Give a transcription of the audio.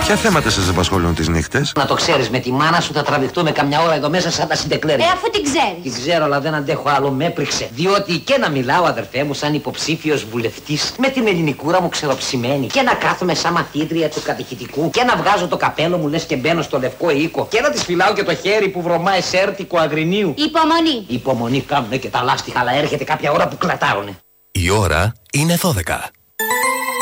Ποια θέματα σας απασχολούν τις νύχτες? Να το ξέρεις, με τη μάνα σου θα τραβηχτούμε καμιά ώρα εδώ μέσα σαν τα συντεκλέρια. Αφού την ξέρεις. Την ξέρω, αλλά δεν αντέχω άλλο, με έπριξε. Διότι και να μιλάω, αδερφέ μου, σαν υποψήφιος βουλευτής, με την ελληνικούρα μου ξεροψημένη, και να κάθομαι σαν μαθήτρια του κατηχητικού, και να βγάζω το καπέλο μου λες και μπαίνω στο λευκό οίκο, και να της φυλάω και το χέρι που βρωμάει σέρτικο αγρινίου. Υπομονή. Υπομονή κάνουνε και τα λάστιχα, αλλά έρχεται κάποια ώρα που κλατάρουνε. Η ώρα είναι 12.